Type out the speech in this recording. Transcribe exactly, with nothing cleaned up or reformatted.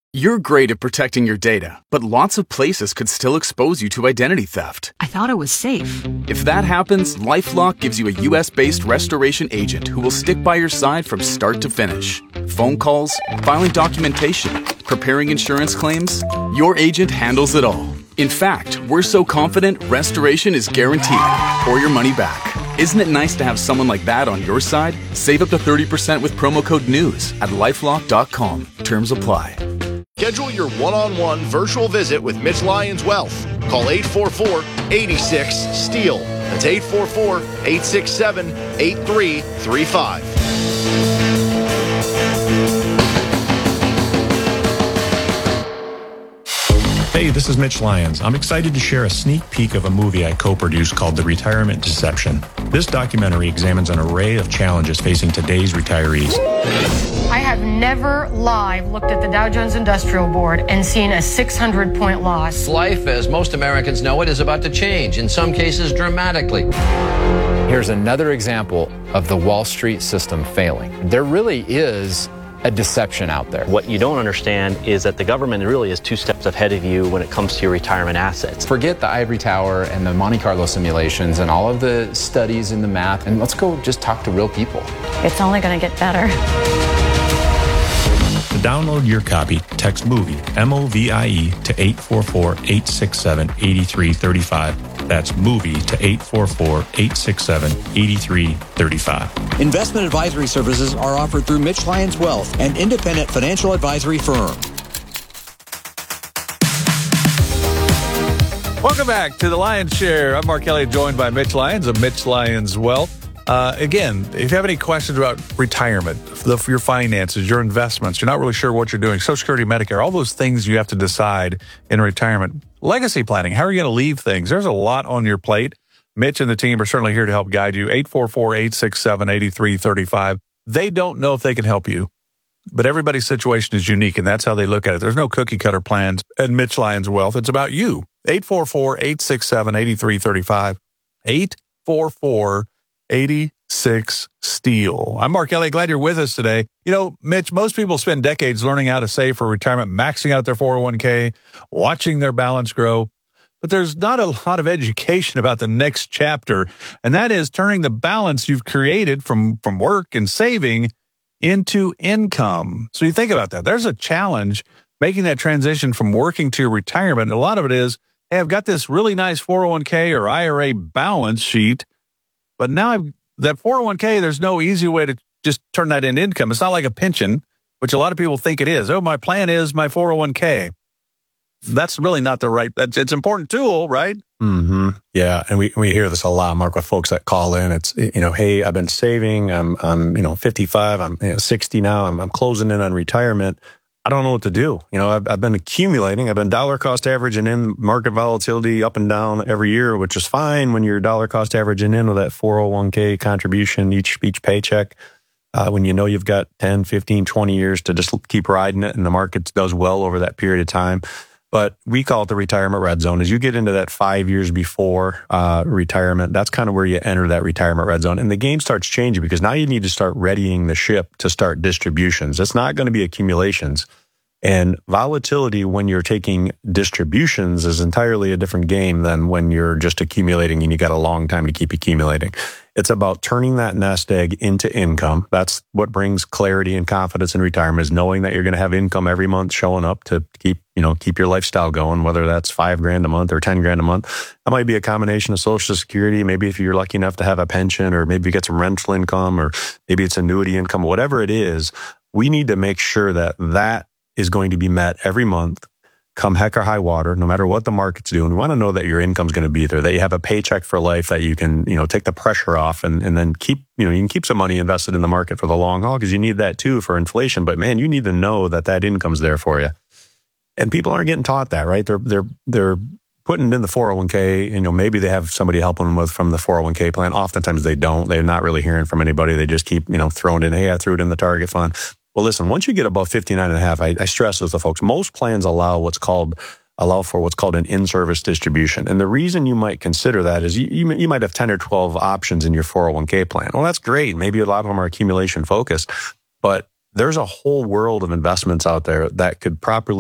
You're great at protecting your data, but lots of places could still expose you to identity theft. I thought it was safe. If that happens, LifeLock gives you a U S-based restoration agent who will stick by your side from start to finish. Phone calls, filing documentation, preparing insurance claims, your agent handles it all. In fact, we're so confident restoration is guaranteed or your money back. Isn't it nice to have someone like that on your side? Save up to thirty percent with promo code NEWS at lifelock dot com. Terms apply. Schedule your one-on-one virtual visit with Mitch Lyons Wealth. Call eight four four, eight six, STEEL. That's eight four four, eight six seven, eight three three five. Hey, this is Mitch Lyons. I'm excited to share a sneak peek of a movie I co-produced called The Retirement Deception. This documentary examines an array of challenges facing today's retirees. I have never live looked at the Dow Jones Industrial Board and seen a six hundred point loss. Life, as most Americans know it, is about to change, in some cases dramatically. Here's another example of the Wall Street system failing. There really is a deception out there. What you don't understand is that the government really is two steps ahead of you when it comes to your retirement assets. Forget the ivory tower and the Monte Carlo simulations and all of the studies and the math, and let's go just talk to real people. It's only going to get better. To download your copy, text MOVIE, M O V I E, to eight four four, eight six seven, eight three three five. That's MOVIE to eight four four, eight six seven, eight three three five. Investment advisory services are offered through Mitch Lyons Wealth, an independent financial advisory firm. Welcome back to the Lyons Share. I'm Mark Elliott, joined by Mitch Lyons of Mitch Lyons Wealth. Uh, again, if you have any questions about retirement, the, your finances, your investments, you're not really sure what you're doing, Social Security, Medicare, all those things you have to decide in retirement. Legacy planning, how are you going to leave things? There's a lot on your plate. Mitch and the team are certainly here to help guide you. eight four four, eight six seven, eight three three five. They don't know if they can help you, but everybody's situation is unique, and that's how they look at it. There's no cookie-cutter plans at Mitch Lyons Wealth. It's about you. eight four four, eight six seven, eight three three five. eight four four, eight six, STEEL. I'm Mark Elliott. Glad you're with us today. You know, Mitch, most people spend decades learning how to save for retirement, maxing out their four oh one k, watching their balance grow. But there's not a lot of education about the next chapter, and that is turning the balance you've created from, from work and saving into income. So you think about that. There's a challenge making that transition from working to retirement. A lot of it is, hey, I've got this really nice four oh one k or I R A balance sheet, but now I've, that four oh one k, there's no easy way to just turn that into income. It's not like a pension, which a lot of people think it is. Oh, my plan is my four oh one k. That's really not the right, that's, it's an important tool, right? Mm-hmm. Yeah. And we, we hear this a lot, Mark, with folks that call in. It's, you know, hey, I've been saving. I'm, I'm, you know, fifty-five. I'm you know, sixty now. I'm, I'm closing in on retirement. I don't know what to do. You know, I've, I've been accumulating. I've been dollar cost averaging in market volatility up and down every year, which is fine when you're dollar cost averaging in with that four oh one k contribution each, each paycheck. Uh, when you know you've got ten, fifteen, twenty years to just keep riding it and the market does well over that period of time. But we call it the retirement red zone. As you get into that five years before uh, retirement, that's kind of where you enter that retirement red zone. And the game starts changing because now you need to start readying the ship to start distributions. It's not going to be accumulations. And volatility when you're taking distributions is entirely a different game than when you're just accumulating and you got a long time to keep accumulating. It's about turning that nest egg into income. That's what brings clarity and confidence in retirement, is knowing that you're going to have income every month showing up to keep, you know, keep your lifestyle going, whether that's five grand a month or ten grand a month. That might be a combination of Social Security. Maybe if you're lucky enough to have a pension, or maybe you get some rental income, or maybe it's annuity income, whatever it is, we need to make sure that that is going to be met every month, come heck or high water, no matter what the market's doing. We want to know that your income's going to be there, that you have a paycheck for life, that you can, you know, take the pressure off and, and then keep, you know, you can keep some money invested in the market for the long haul because you need that too for inflation. But man, you need to know that that income's there for you. And people aren't getting taught that, right? They're, they're, they're putting in the four oh one k, and, you know, maybe they have somebody helping them with from the four oh one k plan. Oftentimes they don't. They're not really hearing from anybody. They just keep, you know, throwing it in. Hey, I threw it in the target fund. Well, listen, once you get above fifty-nine and a half, I, I stress this to folks, most plans allow what's called, allow for what's called an in-service distribution. And the reason you might consider that is you, you, you might have ten or twelve options in your four oh one k plan. Well, that's great. Maybe a lot of them are accumulation focused, but there's a whole world of investments out there that could properly